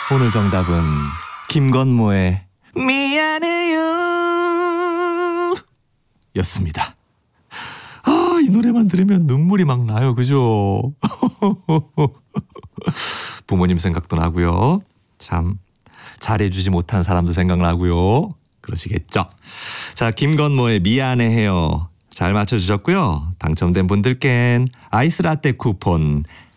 오늘 정답은 김건모의 미안해요 였습니다. 아, 이 노래만 들으면 눈물이 막 나요. 그죠? 부모님 생각도 나고요. 참 잘해주지 못한 사람도 생각나고요. 그러시겠죠? 자, 김건모의 미안해요 잘 맞춰주셨고요. 당첨된 분들께는 아이스 라떼 쿠폰